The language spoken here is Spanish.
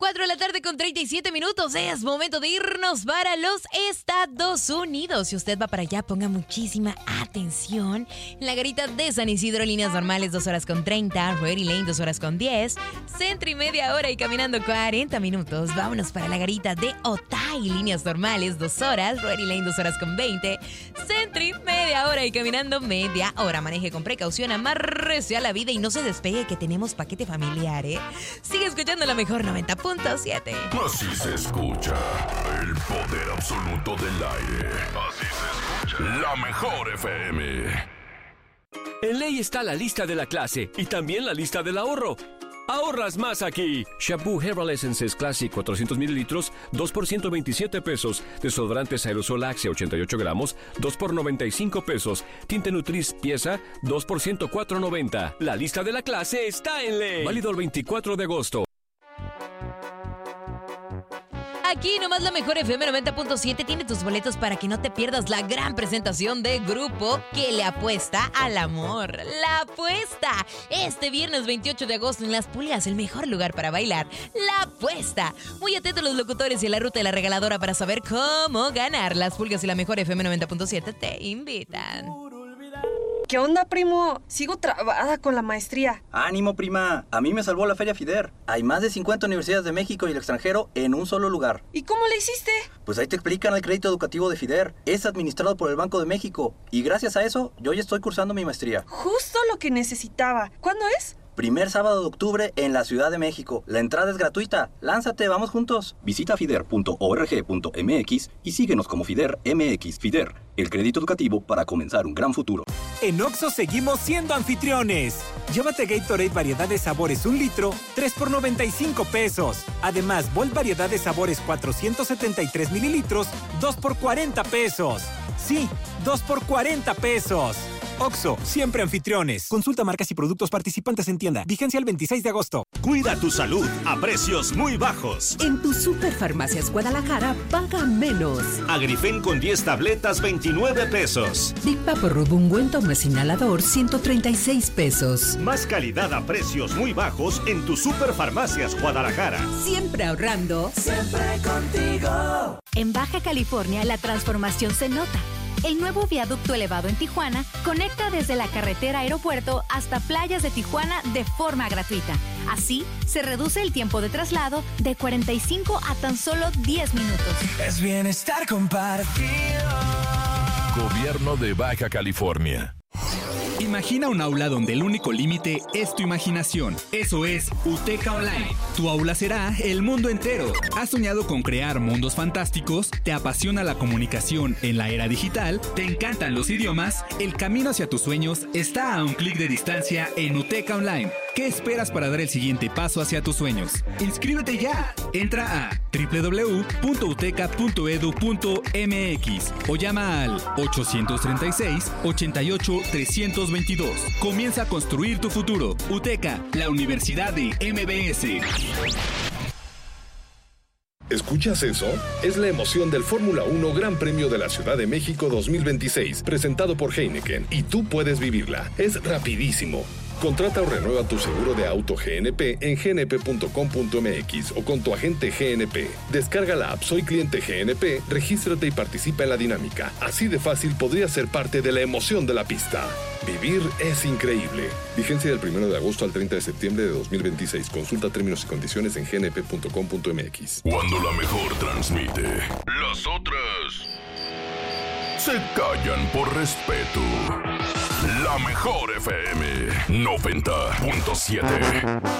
4 de la tarde con 37 minutos. Es momento de irnos para los Estados Unidos. Si usted va para allá, ponga muchísima atención. En la garita de San Isidro, líneas normales 2 horas con 30. Ready Lane 2 horas con 10. Centro y media hora y caminando 40 minutos. Vámonos para la garita de Otay, líneas normales 2 horas. Ready Lane 2 horas con 20. Centro y media hora y caminando media hora. Maneje con precaución, amárrese a la vida y no se despegue que tenemos paquete familiar, ¿eh? Sigue escuchando la mejor 90.7. Así se escucha el poder absoluto del aire. Así se escucha la mejor FM. En Ley está la lista de la clase y también la lista del ahorro. Ahorras más aquí. Shampoo Herbal Essences Classic 400 mililitros, 2 por 127 pesos. Desodorantes Aerosol Axe 88 gramos, 2 por 95 pesos. Tinte Nutris pieza, 2 por 104.90. La lista de la clase está en Ley. Válido el 24 de agosto. Aquí nomás la mejor FM 90.7 tiene tus boletos para que no te pierdas la gran presentación de grupo que le apuesta al amor. La apuesta. Este viernes 28 de agosto en Las Pulgas, el mejor lugar para bailar. La apuesta. Muy atentos los locutores y la ruta de la regaladora para saber cómo ganar. Las Pulgas y la mejor FM 90.7 te invitan. ¿Qué onda, primo? Sigo trabada con la maestría. ¡Ánimo, prima! A mí me salvó la Feria FIDER. Hay más de 50 universidades de México y el extranjero en un solo lugar. ¿Y cómo le hiciste? Pues ahí te explican el crédito educativo de FIDER. Es administrado por el Banco de México. Y gracias a eso, yo ya estoy cursando mi maestría. Justo lo que necesitaba. ¿Cuándo es? Primer sábado de octubre en la Ciudad de México. La entrada es gratuita. ¡Lánzate, vamos juntos! Visita fider.org.mx y síguenos como FIDER MX. FIDER, el crédito educativo para comenzar un gran futuro. En Oxxo seguimos siendo anfitriones. Llévate Gatorade variedad de sabores 1 litro, 3 por 95 pesos. Además, Volt variedad de sabores 473 mililitros, 2 por 40 pesos. Sí, 2 por 40 pesos. Oxxo, siempre anfitriones. Consulta marcas y productos participantes en tienda. Vigencia el 26 de agosto. Cuida tu salud a precios muy bajos. En tu Superfarmacias Guadalajara, paga menos. Agrifen con 10 tabletas, 29 pesos. Big Vaporub ungüento más inhalador, 136 pesos. Más calidad a precios muy bajos en tu Superfarmacias Guadalajara. Siempre ahorrando. Siempre contigo. En Baja California, la transformación se nota. El nuevo viaducto elevado en Tijuana conecta desde la carretera aeropuerto hasta playas de Tijuana de forma gratuita. Así, se reduce el tiempo de traslado de 45 a tan solo 10 minutos. Es bienestar compartido. Gobierno de Baja California. Imagina un aula donde el único límite es tu imaginación. Eso es UTECA Online. Tu aula será el mundo entero. ¿Has soñado con crear mundos fantásticos? ¿Te apasiona la comunicación en la era digital? ¿Te encantan los idiomas? El camino hacia tus sueños está a un clic de distancia en UTECA Online. ¿Qué esperas para dar el siguiente paso hacia tus sueños? ¡Inscríbete ya! Entra a www.uteca.edu.mx o llama al 836-88-322. Comienza a construir tu futuro. UTECA, la Universidad de MBS. ¿Escuchas eso? Es la emoción del Fórmula 1 Gran Premio de la Ciudad de México 2026, presentado por Heineken, y tú puedes vivirla. Es rapidísimo. Contrata o renueva tu seguro de auto GNP en gnp.com.mx o con tu agente GNP. Descarga la app Soy Cliente GNP, regístrate y participa en la dinámica. Así de fácil podrías ser parte de la emoción de la pista. Vivir es increíble. Vigencia del 1 de agosto al 30 de septiembre de 2026. Consulta términos y condiciones en gnp.com.mx. Cuando la mejor transmite, las otras se callan por respeto. La mejor FM 90.7.